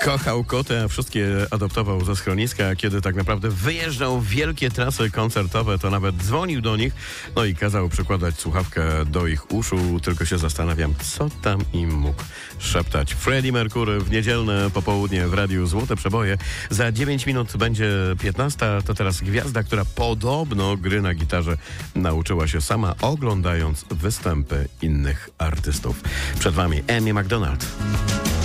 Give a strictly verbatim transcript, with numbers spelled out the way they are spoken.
Kochał koty, a wszystkie adoptował ze schroniska. Kiedy tak naprawdę wyjeżdżał w wielkie trasy koncertowe, to nawet dzwonił do nich, no i kazał przykładać słuchawkę do ich uszu. Tylko się zastanawiam, co tam im mógł szeptać. Freddie Mercury w niedzielne popołudnie w Radiu Złote Przeboje. Za dziewięć minut będzie piętnasta. To teraz gwiazda, która podobno gry na gitarze nauczyła się sama, oglądając występy innych artystów. Przed wami Amy McDonald.